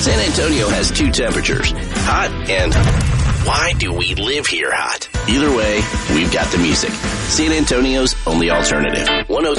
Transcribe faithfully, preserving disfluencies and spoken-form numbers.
San Antonio has two temperatures, hot and why do we live here hot? Either way, we've got the music. San Antonio's only alternative. one oh